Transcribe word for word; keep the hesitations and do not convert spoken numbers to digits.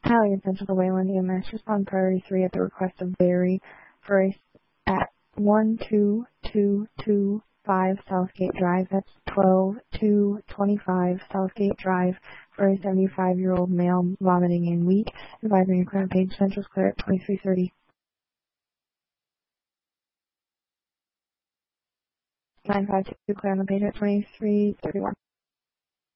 Highly essential to Wayland E M S. Respond priority three at the request of Barry for a at one two two two five Southgate Drive. That's twelve two twenty-five Southgate Drive for a seventy-five-year-old male vomiting and weak. Advising your current page Central's clear at twenty-three thirty. nine five two clear on the page at twenty-three thirty-one.